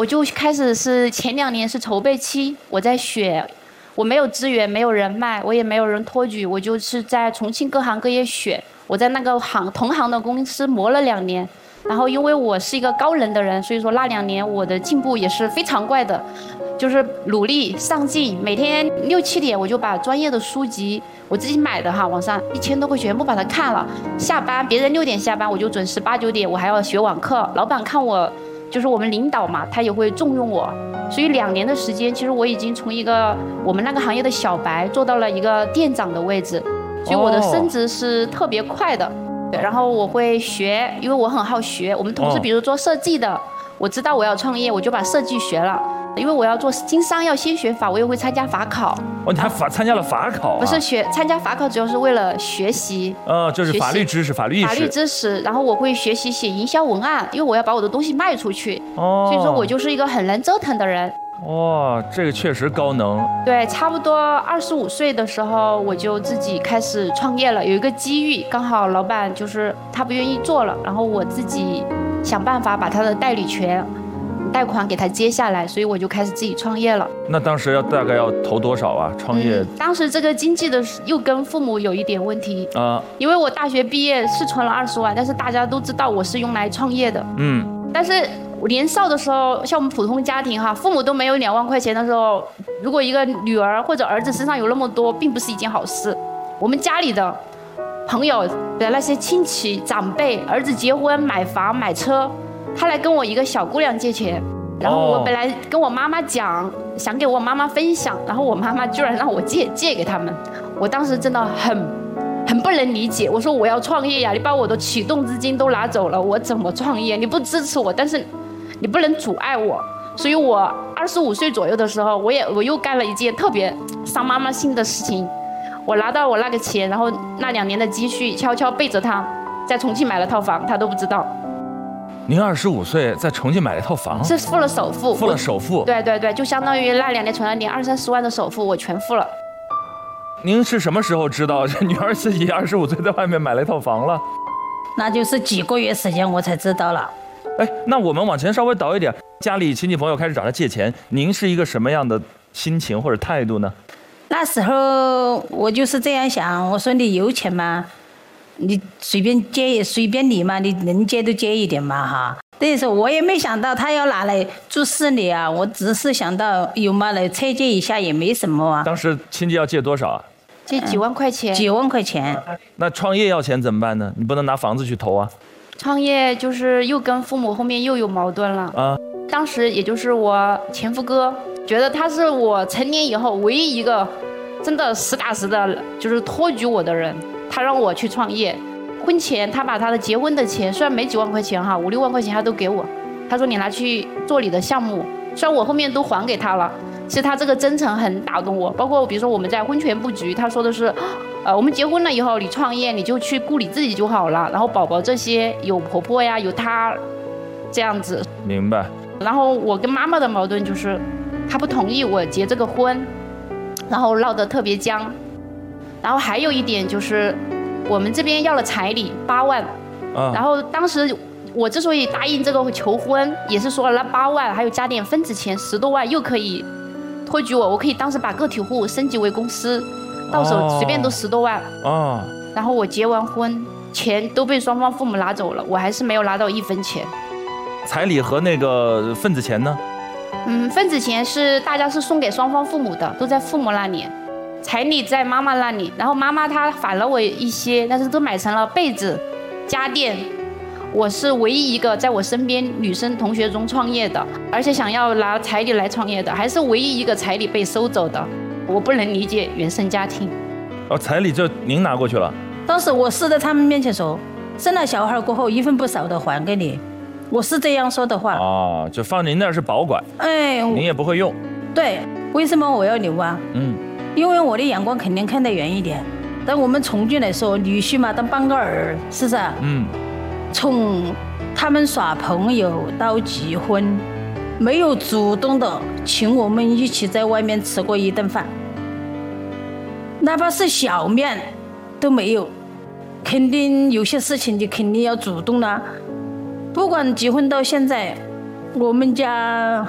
我就开始是前2年是筹备期，我在学，我没有资源，没有人脉，我也没有人托举，我就是在重庆各行各业选。我在那个同行的公司磨了2年，然后因为我是一个高能的人，所以说那2年我的进步也是非常快的，就是努力上进，每天6、7点我就把专业的书籍我自己买的哈，网上1000多块全部把它看了。下班别人6点下班，我就准时8、9点我还要学网课。老板看我就是我们领导嘛，他也会重用我。所以2年的时间，其实我已经从一个我们那个行业的小白做到了一个店长的位置，所以我的升职是特别快的。对，然后我会学，因为我很好学。我们同事比如做设计的，我知道我要创业，我就把设计学了。因为我要做经商，要先学法，我也会参加法考。 你还参加了法考啊？ 不是参加法考，主要是为了学习。 就是法律知识、法律意识。 法律知识，然后我会学习写营销文案，因为我要把我的东西卖出去。所以说我就是一个很能折腾的人。 这个确实高能。 对，差不多25岁的时候，我就自己开始创业了。有一个机遇，刚好老板就是他不愿意做了，然后我自己想办法把他的代理权。贷款给他接下来，所以我就开始自己创业了。 那当时大概要投多少啊？创业？ 当时这个经济的又跟父母有一点问题啊，因为我大学毕业是存了20万，但是大家都知道我是用来创业的。但是我年少的时候，像我们普通家庭哈，父母都没有2万块钱的时候，如果一个女儿或者儿子身上有那么多，并不是一件好事。我们家里的朋友的那些亲戚长辈，儿子结婚买房买车。他来跟我一个小姑娘借钱，然后我本来跟我妈妈讲，想给我妈妈分享，然后我妈妈居然让我借给他们，我当时真的很不能理解。我说我要创业呀，你把我的启动资金都拿走了，我怎么创业？你不支持我，但是你不能阻碍我。所以我25岁左右的时候，我又干了一件特别伤妈妈心的事情，我拿到我那个钱，然后那2年的积蓄悄悄背着他，在重庆买了套房，他都不知道。 您25岁在重庆买了一套房， 是付了首付。 付了首付， 对对对，就相当于那2年存了20、30万的首付，我全付了。 您是什么时候知道女儿自己25岁在外面买了一套房了？ 那就是几个月时间我才知道了。 那我们往前稍微倒一点，家里亲戚朋友开始找他借钱，您是一个什么样的心情或者态度呢？ 那时候我就是这样想，我说你有钱吗？你随便借随便你嘛，你能借都借一点嘛哈。那时候我也没想到他要拿来做事理啊，我只是想到有嘛来拆借一下也没什么啊。 当时亲戚要借多少啊？ 借几万块钱。 几万块钱。 那创业要钱怎么办呢？你不能拿房子去投啊。 创业就是又跟父母后面又有矛盾了啊。当时也就是我前夫哥觉得他是我成年以后唯一一个真的实打实的就是托举我的人。他让我去创业，婚前他把他的结婚的钱，虽然没几万块钱哈，5、6万块钱他都给我。他说你拿去做你的项目，虽然我后面都还给他了，其实他这个真诚很打动我。包括比如说我们在婚前布局，他说的是，我们结婚了以后你创业你就去顾你自己就好了，然后宝宝这些有婆婆呀有他这样子。 明白。 然后我跟妈妈的矛盾就是他不同意我结这个婚，然后闹得特别僵。然后还有一点就是，我们这边要了彩礼8万，然后当时我之所以答应这个求婚，也是说了那8万，还有加点份子钱10多万，又可以托举我可以当时把个体户升级为公司，到手随便都10多万。然后我结完婚，钱都被双方父母拿走了，我还是没有拿到1分钱。 彩礼和那个份子钱呢？ 份子钱是大家是送给双方父母的，都在父母那里。彩礼在妈妈那里，然后妈妈她返了我一些，但是都买成了被子、家电。我是唯一一个在我身边女生同学中创业的，而且想要拿彩礼来创业的，还是唯一一个彩礼被收走的。我不能理解原生家庭。 彩礼就您拿过去了？ 当时我是在他们面前说，生了小孩过后1分不少的还给你，我是这样说的话。 就放您那儿是保管，您也不会用。 对，为什么我要留啊？因为我的眼光肯定看得远一点。但我们重庆来说，女婿嘛当半个儿，是不是？从他们耍朋友到结婚，没有主动的请我们一起在外面吃过一顿饭，哪怕是小面都没有。肯定有些事情你肯定要主动啦。不管结婚到现在，我们家